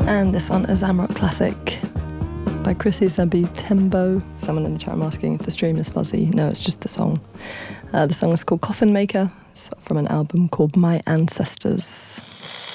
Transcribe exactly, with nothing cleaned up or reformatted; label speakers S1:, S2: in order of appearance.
S1: And this one, a Zamrock classic by Chrissy Zabi Tembo. Someone in the chat room asking if the stream is fuzzy. No, it's just the song. Uh, the song is called Coffin Maker. It's from an album called My Ancestors.